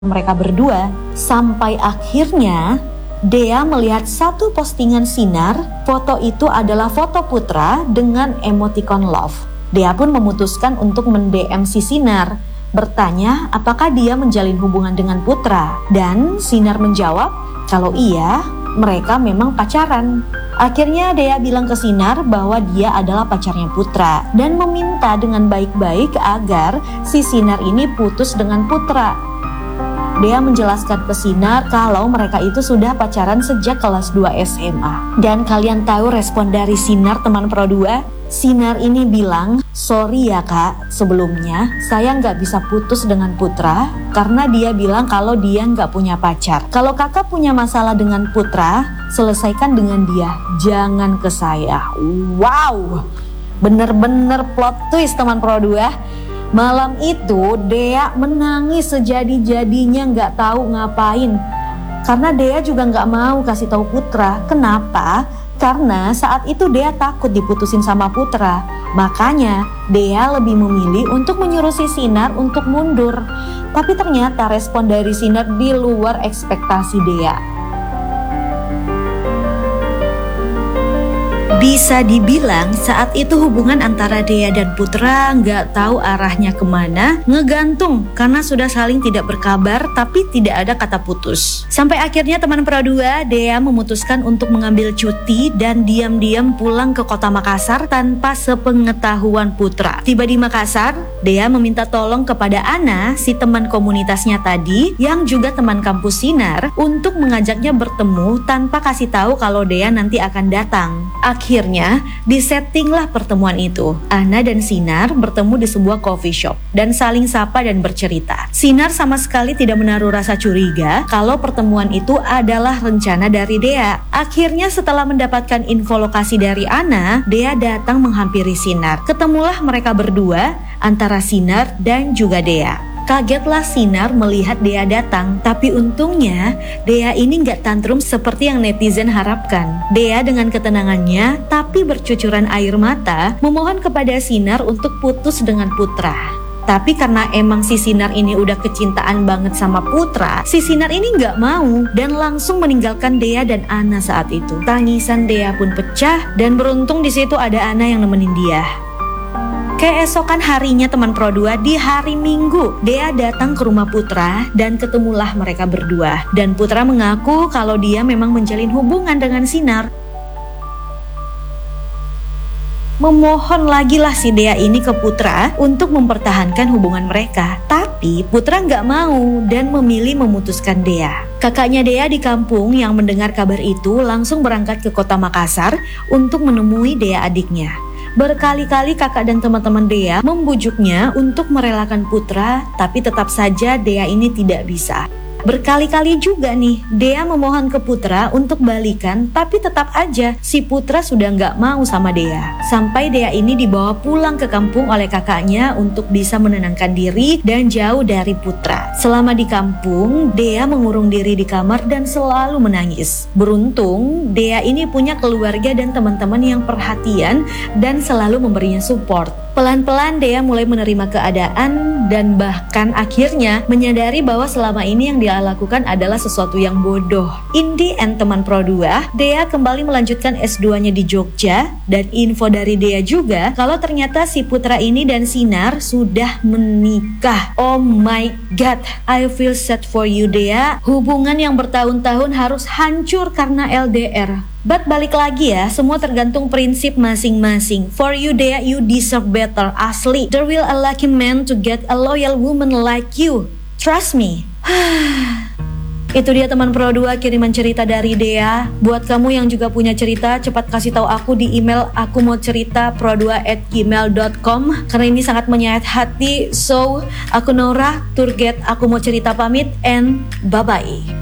mereka berdua. Sampai akhirnya Dea melihat satu postingan Sinar. Foto itu adalah foto Putra dengan emoticon love. Dea pun memutuskan untuk mend-DM si Sinar, bertanya apakah dia menjalin hubungan dengan Putra. Dan Sinar menjawab kalau iya, mereka memang pacaran. Akhirnya Dea bilang ke Sinar bahwa dia adalah pacarnya Putra dan meminta dengan baik-baik agar si Sinar ini putus dengan Putra. Dea menjelaskan ke Sinar kalau mereka itu sudah pacaran sejak kelas 2 SMA. Dan kalian tahu respon dari Sinar, teman Pro 2? Sinar ini bilang, sorry ya kak, sebelumnya saya nggak bisa putus dengan Putra karena dia bilang kalau dia nggak punya pacar. Kalau kakak punya masalah dengan Putra, selesaikan dengan dia, jangan ke saya. Wow, bener-bener plot twist teman Pro 2. Malam itu Dea menangis sejadi-jadinya, nggak tahu ngapain. Karena Dea juga nggak mau kasih tahu Putra. Kenapa? Karena saat itu Dea takut diputusin sama Putra. Makanya Dea lebih memilih untuk menyuruh si Sinar untuk mundur. Tapi ternyata respon dari Sinar di luar ekspektasi Dea. Bisa dibilang saat itu hubungan antara Dea dan Putra nggak tahu arahnya kemana, ngegantung karena sudah saling tidak berkabar tapi tidak ada kata putus. Sampai akhirnya teman Pro 2, Dea memutuskan untuk mengambil cuti dan diam-diam pulang ke kota Makassar tanpa sepengetahuan Putra. Tiba di Makassar, Dea meminta tolong kepada Ana, si teman komunitasnya tadi yang juga teman kampus Sinar, untuk mengajaknya bertemu tanpa kasih tahu kalau Dea nanti akan datang. Akhirnya disettinglah pertemuan itu. Ana dan Sinar bertemu di sebuah coffee shop dan saling sapa dan bercerita. Sinar sama sekali tidak menaruh rasa curiga kalau pertemuan itu adalah rencana dari Dea. Akhirnya setelah mendapatkan info lokasi dari Ana, Dea datang menghampiri Sinar. Ketemulah mereka berdua, antara Sinar dan juga Dea. Kagetlah Sinar melihat Dea datang, tapi untungnya Dea ini nggak tantrum seperti yang netizen harapkan. Dea dengan ketenangannya tapi bercucuran air mata memohon kepada Sinar untuk putus dengan Putra. Tapi karena emang si Sinar ini udah kecintaan banget sama Putra, si Sinar ini nggak mau dan langsung meninggalkan Dea dan Ana saat itu. Tangisan Dea pun pecah dan beruntung di situ ada Ana yang nemenin dia. Keesokan harinya teman Pro 2, di hari Minggu, Dea datang ke rumah Putra dan ketemulah mereka berdua. Dan Putra mengaku kalau dia memang menjalin hubungan dengan Sinar. Memohon lagi lah si Dea ini ke Putra untuk mempertahankan hubungan mereka. Tapi Putra nggak mau dan memilih memutuskan Dea. Kakaknya Dea di kampung yang mendengar kabar itu langsung berangkat ke kota Makassar untuk menemui Dea adiknya. Berkali-kali kakak dan teman-teman Dea membujuknya untuk merelakan Putra, tapi tetap saja Dea ini tidak bisa. Berkali-kali juga nih Dea memohon ke Putra untuk balikan, tapi tetap aja si Putra sudah nggak mau sama Dea. Sampai Dea ini dibawa pulang ke kampung oleh kakaknya untuk bisa menenangkan diri dan jauh dari Putra. Selama di kampung, Dea mengurung diri di kamar dan selalu menangis. Beruntung Dea ini punya keluarga dan teman-teman yang perhatian dan selalu memberinya support. Pelan-pelan Dea mulai menerima keadaan dan bahkan akhirnya menyadari bahwa selama ini yang dia lakukan adalah sesuatu yang bodoh. In the end teman Pro 2, Dea kembali melanjutkan S2-nya di Jogja dan info dari Dea juga kalau ternyata si Putra ini dan Sinar sudah menikah. Oh my god, I feel sad for you Dea. Hubungan yang bertahun-tahun harus hancur karena LDR. But balik lagi ya, semua tergantung prinsip masing-masing. For you Dea, you deserve better, asli. There will a lucky man to get a loyal woman like you. Trust me. Itu dia teman Pro 2 kiriman cerita dari Dea. Buat kamu yang juga punya cerita, cepat kasih tahu aku di email aku mau cerita pro2@gmail.com karena ini sangat menyayat hati. So, aku Nora, tour guide aku mau cerita pamit and bye-bye.